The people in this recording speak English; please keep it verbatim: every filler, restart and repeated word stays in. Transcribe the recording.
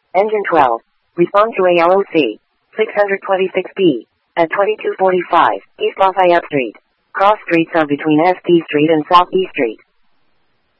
Engine twelve. Respond to A L O C. six twenty-six B. At twenty-two forty-five, East Lafayette Street. Cross streets are between S T Street and South E Street.